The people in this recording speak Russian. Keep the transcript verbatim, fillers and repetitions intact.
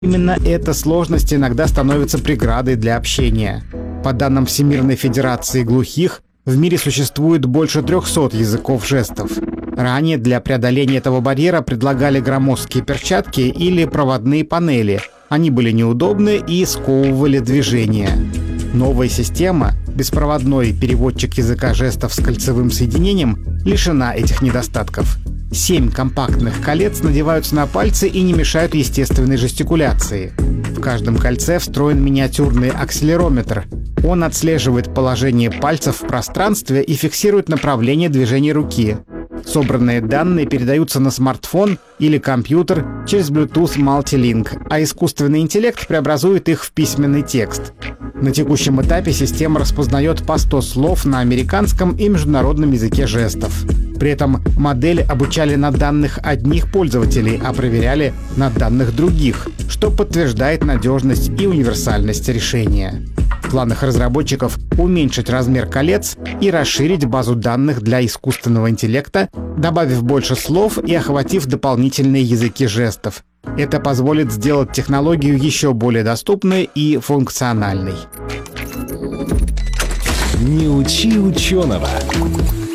Именно эта сложность иногда становится преградой для общения. По данным Всемирной Федерации глухих, в мире существует больше трехсот языков жестов. Ранее для преодоления этого барьера предлагали громоздкие перчатки или проводные панели. Они были неудобны и сковывали движение. Новая система, беспроводной переводчик языка жестов с кольцевым соединением, лишена этих недостатков. Семь компактных колец надеваются на пальцы и не мешают естественной жестикуляции. В каждом кольце встроен миниатюрный акселерометр. Он отслеживает положение пальцев в пространстве и фиксирует направление движения руки. Собранные данные передаются на смартфон или компьютер через Bluetooth Multilink, а искусственный интеллект преобразует их в письменный текст. На текущем этапе система распознает по сто слов на американском и международном языке жестов. При этом модель обучали на данных одних пользователей, а проверяли на данных других, что подтверждает надежность и универсальность решения. В планах разработчиков уменьшить размер колец и расширить базу данных для искусственного интеллекта, добавив больше слов и охватив дополнительные языки жестов. Это позволит сделать технологию еще более доступной и функциональной. Не учи ученого.